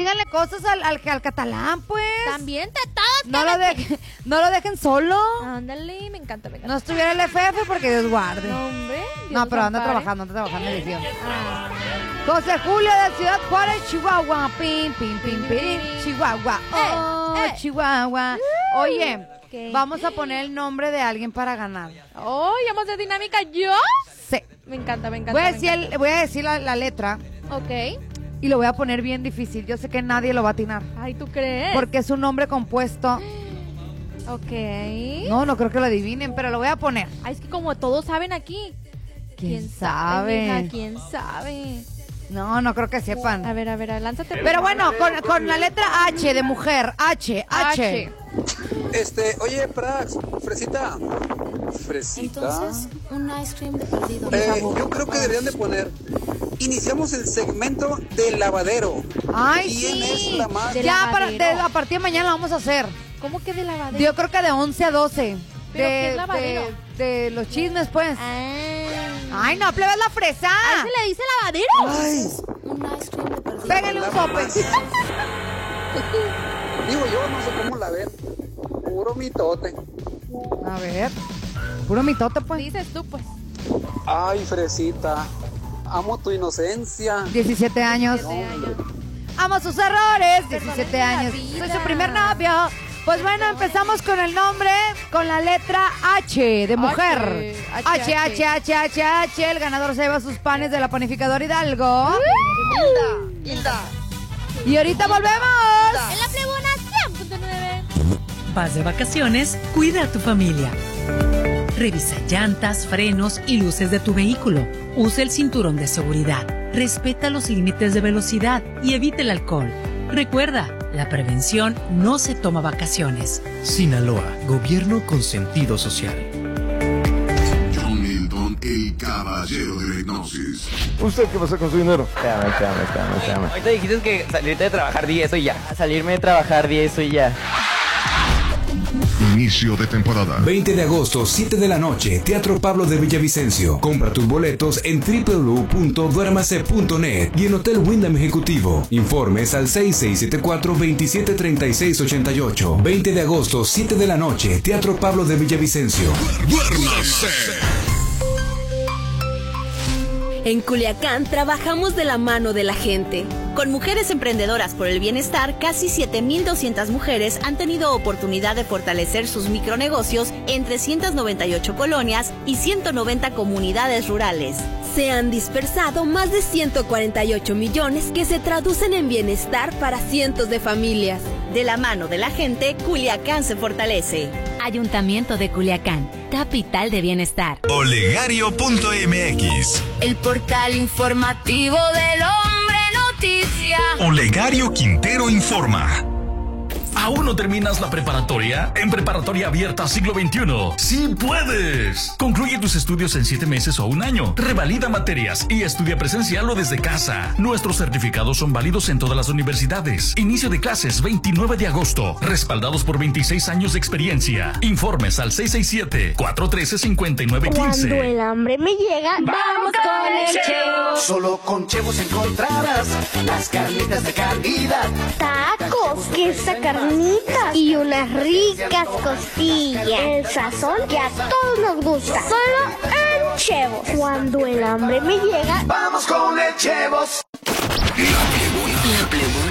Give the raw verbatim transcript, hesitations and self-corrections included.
díganle cosas al, al, al catalán, pues. También te toca. No lo, dejen, no lo dejen solo. Ándale, me encanta, me encanta. No estuviera el F F porque Dios guarde. No, hombre. Dios No, pero anda ampare. trabajando, anda trabajando en edición. Ah. José Julio de Ciudad Juárez, Chihuahua. Pim, pim, pim, pim, Chihuahua. Oh, Eh, eh. Chihuahua. Oye, ¿Qué? vamos a poner el nombre de alguien para ganar. Oh, ¿vamos de dinámica yo? Sí. Me encanta, me encanta. Voy a me decir, el- voy a decir la, la letra encanta. Ok. y lo voy a poner bien difícil. Yo sé que nadie lo va a atinar. Ay, ¿tú crees? Porque es un nombre compuesto. Ok. No, no creo que lo adivinen, pero lo voy a poner. Ay, es que como todos saben aquí. ¿Quién sabe? mija? ¿Quién sabe? No, no creo que sepan. A ver, a ver, lánzate. Pero bueno, con, con la letra H de mujer. H, H. H. Este, oye, Prax, Fresita. Fresita. Entonces, un ice cream de perdido. Eh, yo creo que deberían de poner. Iniciamos el segmento del lavadero. Ay, ¿Quién sí. es la más? De Ya para, lavadero. de- a partir de mañana lo vamos a hacer. ¿Cómo que de lavadero? Yo creo que de once a doce. ¿Pero de, qué es lavadero? De, de los chismes, pues. Ah. Ay, no, plebes la fresa. ¿A ese le dice lavadero? Ay, Un ice cream de perdido. Pégale un sope. digo yo, no sé cómo la ven. Puro mitote. A ver. Puro mitote, pues. Dices tú, pues. Ay, Fresita. Amo tu inocencia. diecisiete años. Amo sus errores. diecisiete la años. vida. Soy su primer novio. Pues bueno, empezamos con el nombre, con la letra H de mujer. H, H, H, H, H, H, H. El ganador se lleva sus panes de la panificadora Hidalgo. Y ahorita volvemos. En la plebona cien punto nueve. Vas de vacaciones, cuida a tu familia. Revisa llantas, frenos y luces de tu vehículo. Usa el cinturón de seguridad. Respeta los límites de velocidad y evita el alcohol. Recuerda, la prevención no se toma vacaciones. Sinaloa, gobierno con sentido social. John Milton, el caballero de la hipnosis. ¿Usted qué pasa con su dinero? Espérame, espérame, espérame, espérame. Ahorita dijiste que salirte de trabajar di eso y ya. Salirme de trabajar di eso y ya. Inicio de temporada. veinte de agosto, siete de la noche, Teatro Pablo de Villavicencio. Compra tus boletos en doble u doble u doble u punto duermase punto net y en Hotel Wyndham Ejecutivo. Informes al seis seis siete cuatro, veintisiete treinta y seis ochenta y ocho. veinte de agosto, siete de la noche, Teatro Pablo de Villavicencio. Duérmase. En Culiacán trabajamos de la mano de la gente. Con Mujeres Emprendedoras por el Bienestar, casi siete mil doscientas mujeres han tenido oportunidad de fortalecer sus micronegocios en trescientas noventa y ocho colonias y ciento noventa comunidades rurales. Se han dispersado más de ciento cuarenta y ocho millones que se traducen en bienestar para cientos de familias. De la mano de la gente, Culiacán se fortalece. Ayuntamiento de Culiacán, capital de bienestar. Olegario punto m x. El portal informativo del hombre noticia. Olegario Quintero informa. ¿Aún no terminas la preparatoria? En Preparatoria Abierta Siglo veintiuno, ¡sí puedes! Concluye tus estudios en siete meses o un año. Revalida materias y estudia presencial o desde casa. Nuestros certificados son válidos en todas las universidades. Inicio de clases veintinueve de agosto. Respaldados por veintiséis años de experiencia. Informes al seis seis siete, cuatro uno tres, cinco nueve uno cinco. Cuando el hambre me llega, vamos con el Chevo. Solo con Chevos encontrarás las carnitas de calidad. Tacos, queso, carnitas y unas ricas costillas. El sazón que a todos nos gusta. Solo en Chevos. Cuando el hambre me llega, vamos con el Chevos. La plebona. La plebona.